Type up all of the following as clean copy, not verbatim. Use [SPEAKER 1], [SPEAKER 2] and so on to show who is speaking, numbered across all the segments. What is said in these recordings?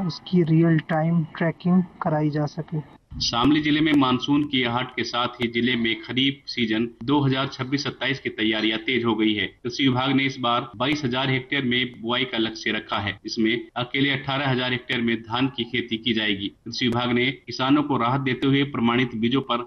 [SPEAKER 1] उसकी real time trekking कराई जा सके।
[SPEAKER 2] शामली जिले में मानसून की आहट के साथ ही जिले में खरीफ सीजन 2026-27 की तैयारियां तेज हो गई है। कृषि विभाग ने इस बार 22,000 हेक्टेयर में बुआई का लक्ष्य रखा है। इसमें अकेले 18,000 हेक्टेयर में धान की खेती की जाएगी। कृषि विभाग ने किसानों को राहत देते हुए प्रमाणित बीजों पर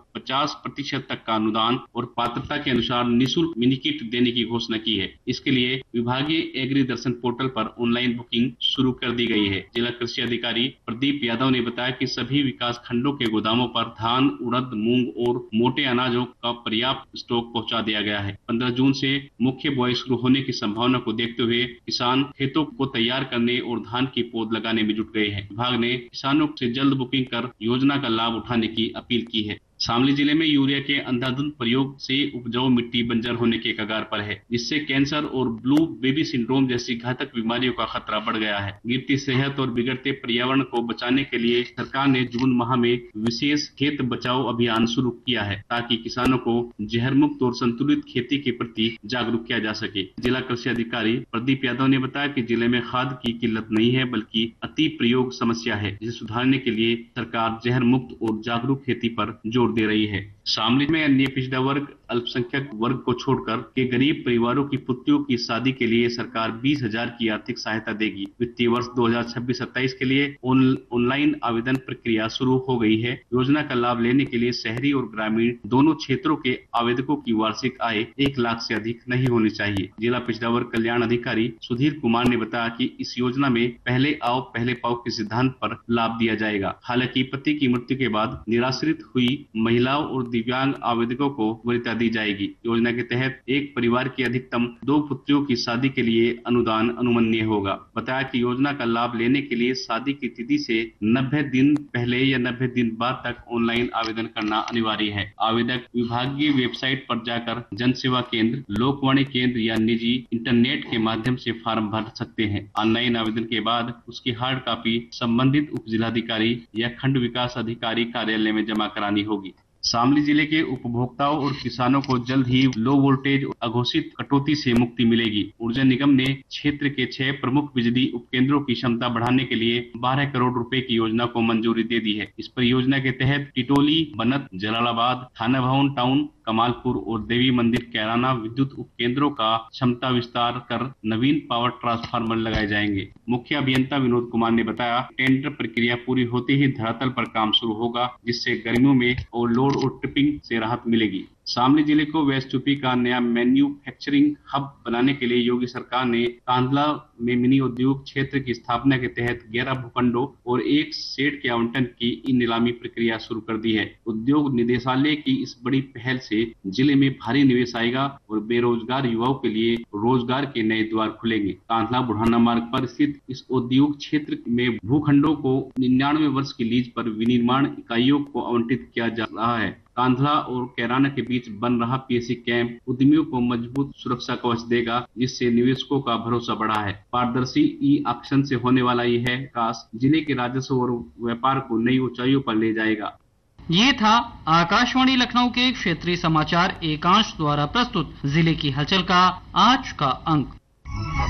[SPEAKER 2] 50% तक का अनुदान और पात्रता के अनुसार निःशुल्क मिनी किट देने की घोषणा की है। इसके लिए विभागीय एग्री दर्शन पोर्टल पर ऑनलाइन बुकिंग शुरू कर दी गई है। जिला कृषि अधिकारी प्रदीप यादव ने बताया कि सभी विकास खंडों के गोदामों पर धान, उड़द, मूंग और मोटे अनाजों का पर्याप्त स्टॉक पहुंचा दिया गया है। 15 जून से मुख्य बुआई शुरू होने की संभावना को देखते हुए किसान खेतों को तैयार करने और धान की पौध लगाने में जुट गए हैं। विभाग ने किसानों से जल्द बुकिंग कर योजना का लाभ उठाने की अपील की है। शामली जिले में यूरिया के अंधाधुंध प्रयोग से उपजाऊ मिट्टी बंजर होने के कगार पर है, जिससे कैंसर और ब्लू बेबी सिंड्रोम जैसी घातक बीमारियों का खतरा बढ़ गया है। गिरती सेहत और बिगड़ते पर्यावरण को बचाने के लिए सरकार ने जून माह में विशेष खेत बचाओ अभियान शुरू किया है, ताकि किसानों को जहर मुक्त और संतुलित खेती के प्रति जागरूक किया जा सके। जिला कृषि अधिकारी प्रदीप यादव ने बताया कि जिले में खाद की किल्लत नहीं है, बल्कि अति प्रयोग समस्या है, जिसे सुधारने के लिए सरकार जहर मुक्त और जागरूक खेती पर जोर दे रही है। शामली में अन्य पिछड़ा वर्ग, अल्पसंख्यक वर्ग को छोड़कर के गरीब परिवारों की पुत्रियों की शादी के लिए सरकार 20,000 की आर्थिक सहायता देगी। वित्तीय वर्ष 2026-27 के लिए ऑनलाइन आवेदन प्रक्रिया शुरू हो गई है। योजना का लाभ लेने के लिए शहरी और ग्रामीण दोनों क्षेत्रों के आवेदकों की वार्षिक आय 1 लाख से अधिक नहीं होनी चाहिए। जिला पिछड़ा वर्ग कल्याण अधिकारी सुधीर कुमार ने बताया कि इस योजना में पहले आओ पहले पाओ के सिद्धांत पर लाभ दिया जाएगा। हालांकि पति की मृत्यु के बाद निराश्रित हुई महिलाओं और दिव्यांग आवेदकों को वरीयता दी जाएगी। योजना के तहत एक परिवार की अधिकतम 2 पुत्रियों की शादी के लिए अनुदान अनुमन्य होगा। बताया कि योजना का लाभ लेने के लिए शादी की तिथि से 90 दिन पहले या 90 दिन बाद तक ऑनलाइन आवेदन करना अनिवार्य है। आवेदक विभागीय वेबसाइट पर जाकर जन सेवा केंद्र, लोकवाणी केंद्र या निजी इंटरनेट के माध्यम से फॉर्म भर सकते हैं। ऑनलाइन आवेदन के बाद उसकी हार्ड कॉपी संबंधित उप जिलाधिकारी या खंड विकास अधिकारी कार्यालय में जमा करानी होगी। शामली जिले के उपभोक्ताओं और किसानों को जल्द ही लो वोल्टेज अघोषित कटौती से मुक्ति मिलेगी। ऊर्जा निगम ने क्षेत्र के 6 प्रमुख बिजली उपकेंद्रों की क्षमता बढ़ाने के लिए 12 करोड़ रुपए की योजना को मंजूरी दे दी है। इस परियोजना के तहत टिटोली, बनत, जलालाबाद, थाना भवन टाउन, कमालपुर और देवी मंदिर कैराना विद्युत उपकेंद्रों का क्षमता विस्तार कर नवीन पावर ट्रांसफार्मर लगाए जाएंगे। मुख्य अभियंता विनोद कुमार ने बताया, टेंडर प्रक्रिया पूरी होते ही धरातल पर काम शुरू होगा, जिससे गर्मियों में ओवरलोड और ट्रिपिंग से राहत मिलेगी। शामली जिले को वेस्ट यूपी का नया मैन्युफैक्चरिंग हब बनाने के लिए योगी सरकार ने कांधला में मिनी उद्योग क्षेत्र की स्थापना के तहत 11 भूखंडों और 1 शेड के आवंटन की ई नीलामी प्रक्रिया शुरू कर दी है। उद्योग निदेशालय की इस बड़ी पहल से जिले में भारी निवेश आएगा और बेरोजगार युवाओं के लिए रोजगार के नए द्वार खुलेंगे। कांधला बुढ़ाना मार्ग पर स्थित इस उद्योग क्षेत्र में भूखंडों को 99 वर्ष की लीज पर विनिर्माण इकाइयों को आवंटित किया जा रहा है। कांधला और कैराना के बीच बन रहा पीएससी कैंप उद्यमियों को मजबूत सुरक्षा कवच देगा, जिससे निवेशकों का भरोसा बढ़ा है। पारदर्शी ई ऑक्शन से होने वाला यह विकास जिले के राजस्व और व्यापार को नई ऊंचाइयों पर ले जाएगा।
[SPEAKER 3] ये था आकाशवाणी लखनऊ के क्षेत्रीय समाचार एकांश द्वारा प्रस्तुत जिले की हलचल का आज का अंक।